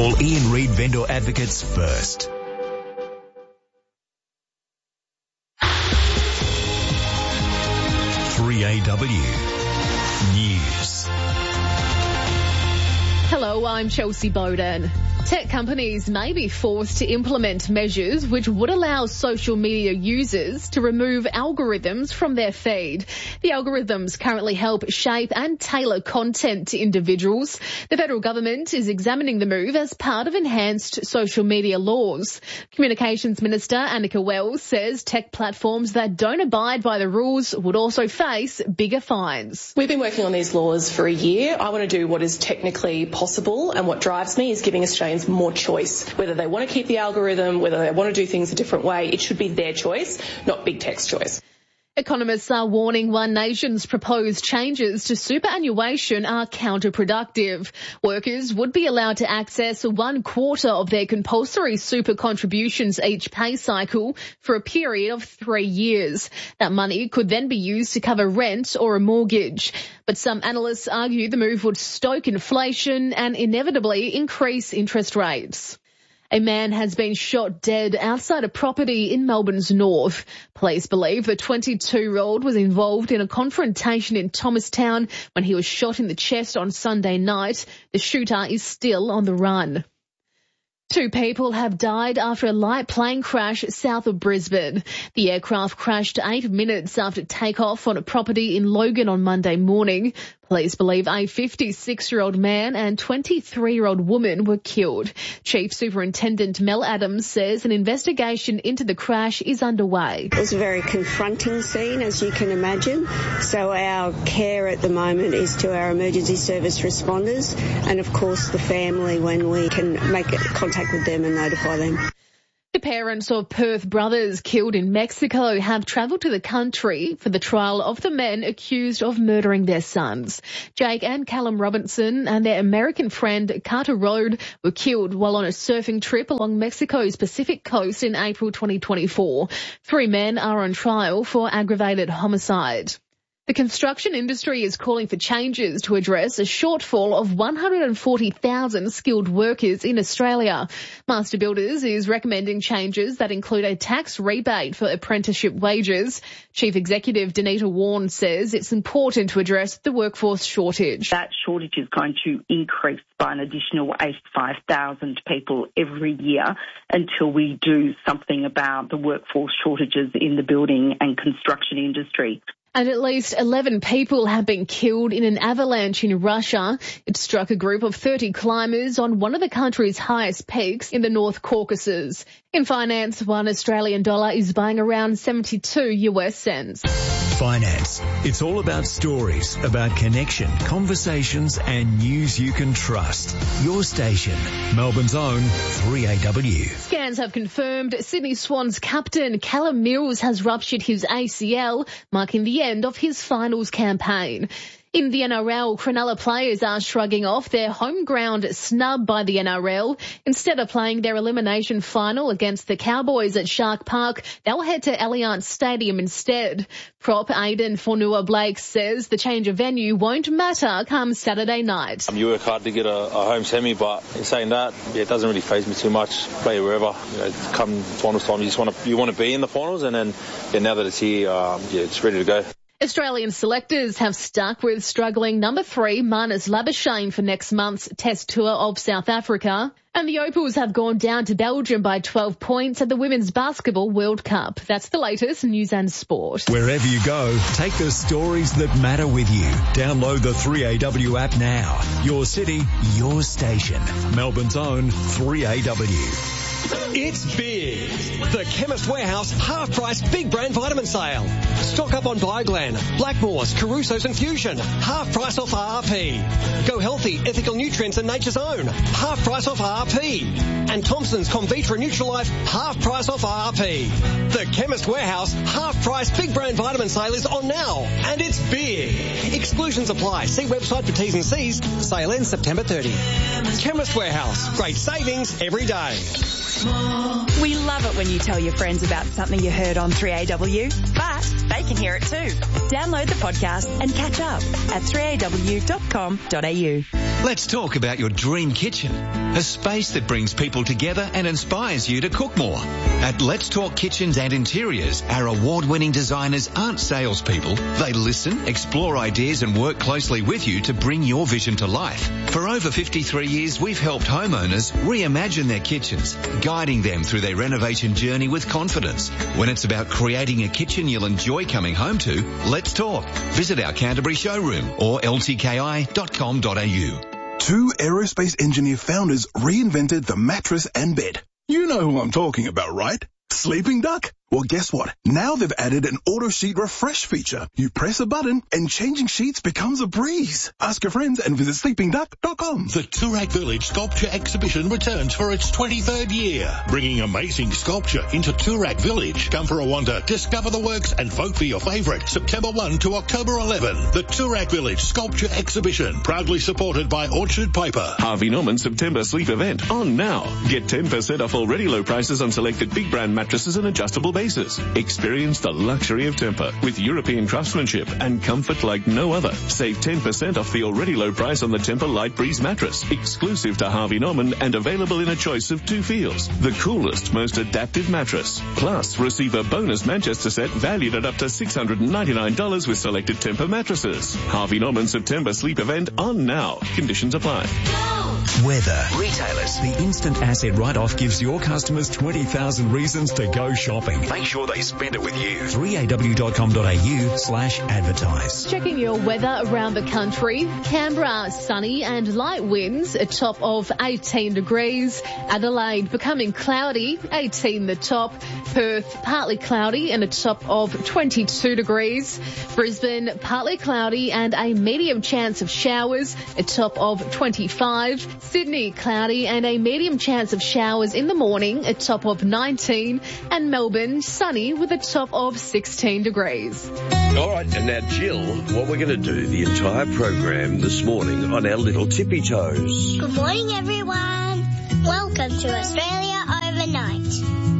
Call Ian Reid Vendor Advocates first. News. Hello, I'm Chelsea Bowden. Tech companies may be forced to implement measures which would allow social media users to remove algorithms from their feed. The algorithms currently help shape and tailor content to individuals. The federal government is examining the move as part of enhanced social media laws. Communications Minister Annika Wells says tech platforms that don't abide by the rules would also face bigger fines. We've been working on these laws for a year. I want to do what is technically possible, and what drives me is giving Australians more choice. Whether they want to keep the algorithm, whether they want to do things a different way, it should be their choice, not big tech's choice. Economists are warning One Nation's proposed changes to superannuation are counterproductive. Workers would be allowed to access 1/4 of their compulsory super contributions each pay cycle for a period of 3 years. That money could then be used to cover rent or a mortgage. But some analysts argue the move would stoke inflation and inevitably increase interest rates. A man has been shot dead outside a property in Melbourne's north. Police believe the 22-year-old was involved in a confrontation in Thomastown when he was shot in the chest on Sunday night. The shooter is still on the run. 2 people have died after a light plane crash south of Brisbane. The aircraft crashed 8 minutes after takeoff on a property in Logan on Monday morning. Police believe a 56-year-old man and 23-year-old woman were killed. Chief Superintendent Mel Adams says an investigation into the crash is underway. It was a very confronting scene, as you can imagine. So our care at the moment is to our emergency service responders and, of course, the family when we can make contact with them and notify them. The parents of Perth brothers killed in Mexico have travelled to the country for the trial of the men accused of murdering their sons. Jake and Callum Robinson and their American friend Carter Road were killed while on a surfing trip along Mexico's Pacific coast in April 2024. 3 men are on trial for aggravated homicide. The construction industry is calling for changes to address a shortfall of 140,000 skilled workers in Australia. Master Builders is recommending changes that include a tax rebate for apprenticeship wages. Chief Executive Danita Warren says it's important to address the workforce shortage. That shortage is going to increase by an additional 85,000 people every year until we do something about the workforce shortages in the building and construction industry. And at least 11 people have been killed in an avalanche in Russia. It struck a group of 30 climbers on one of the country's highest peaks in the North Caucasus. In finance, $1 Australian dollar is buying around 72 US cents. Finance. It's all about stories, about connection, conversations and news you can trust. Your station, Melbourne's own 3AW. Scans have confirmed Sydney Swans captain Callum Mills has ruptured his ACL, marking the end of his finals campaign. In the NRL, Cronulla players are shrugging off their home ground snub by the NRL. Instead of playing their elimination final against the Cowboys at Shark Park, they'll head to Allianz Stadium instead. Prop Aidan Fonua-Blake says the change of venue won't matter come Saturday night. You work hard to get a home semi, but in saying that, it doesn't really faze me too much. Play wherever. Come finals time, you want to be in the finals, and then now that it's here, it's ready to go. Australian selectors have stuck with struggling number 3 Marnus Labuschagne for next month's Test tour of South Africa. And the Opals have gone down to Belgium by 12 points at the Women's Basketball World Cup. That's the latest news and sport. Wherever you go, take the stories that matter with you. Download the 3AW app now. Your city, your station. Melbourne's own 3AW. It's big. The Chemist Warehouse half-price big brand vitamin sale. Stock up on Bioglan, Blackmores, Caruso's and Fusion. Half price off RRP. Go healthy, ethical nutrients and Nature's Own. Half price off RRP. And Thompson's Comvitra Nutrilife. Half price off RRP. The Chemist Warehouse half-price big brand vitamin sale is on now. And it's big. Exclusions apply. See website for T's and C's. Sale ends September 30. Chemist Warehouse. Great savings every day. We love it when you tell your friends about something you heard on 3AW, but they can hear it too. Download the podcast and catch up at 3aw.com.au. Let's talk about your dream kitchen, a space that brings people together and inspires you to cook more. At Let's Talk Kitchens and Interiors, our award-winning designers aren't salespeople. They listen, explore ideas and work closely with you to bring your vision to life. For over 53 years, we've helped homeowners reimagine their kitchens, guiding them through their renovation journey with confidence. When it's about creating a kitchen you'll enjoy coming home to, let's talk. Visit our Canterbury showroom or ltki.com.au. Two aerospace engineer founders reinvented the mattress and bed. You know who I'm talking about, right? Sleeping Duck? Well, guess what? Now they've added an auto sheet refresh feature. You press a button and changing sheets becomes a breeze. Ask your friends and visit sleepingduck.com. The Toorak Village Sculpture Exhibition returns for its 23rd year, bringing amazing sculpture into Toorak Village. Come for a wander, discover the works and vote for your favourite. September 1 to October 11. The Toorak Village Sculpture Exhibition, proudly supported by Orchard Paper. Harvey Norman September sleep event on now. Get 10% off already low prices on selected big brand mattresses and adjustable bases. Experience the luxury of Tempur with European craftsmanship and comfort like no other. Save 10% off the already low price on the Tempur Light Breeze mattress, exclusive to Harvey Norman and available in a choice of 2 feels. The coolest, most adaptive mattress. Plus, receive a bonus Manchester set valued at up to $699 with selected Tempur mattresses. Harvey Norman September sleep event on now. Conditions apply. Weather. Retailers. The instant asset write-off gives your customers 20,000 reasons to go shopping. Make sure they spend it with you. 3aw.com.au/advertise. Checking your weather around the country. Canberra, sunny and light winds, a top of 18 degrees. Adelaide becoming cloudy, 18 the top. Perth, partly cloudy and a top of 22 degrees. Brisbane, partly cloudy and a medium chance of showers, a top of 25. Sydney, cloudy and a medium chance of showers in the morning, a top of 19. And Melbourne, sunny with a top of 16 degrees. All right, and now, Jill, what we're going to do the entire program this morning on our little tippy toes. Good morning, everyone. Welcome to Australia Overnight.